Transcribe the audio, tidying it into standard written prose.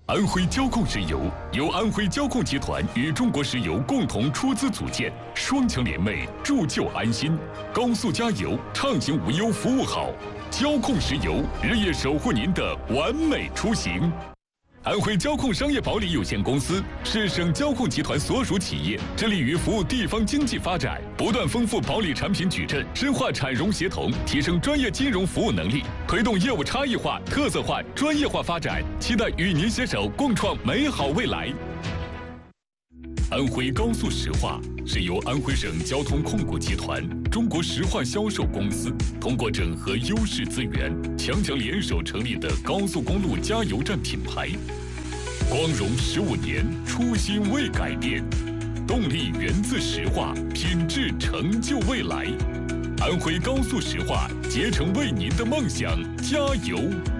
安徽交控石油由安徽交控集团与中国石油共同出资组建，双强联袂，铸就安心。高速加油，畅行无忧，服务好。交控石油日夜守护您的完美出行。安徽交控商业保理有限公司是省交控集团所属企业，致力于服务地方经济发展，不断丰富保理产品矩阵，深化产融协同，提升专业金融服务能力，推动业务差异化、特色化、专业化发展，期待与您携手共创美好未来。安徽高速石化是由安徽省交通控股集团、中国石化销售公司通过整合优势资源，强联手成立的高速公路加油站品牌。光荣15年，初心未改变，动力源自石化，品质成就未来。安徽高速石化，竭诚为您的梦想加油。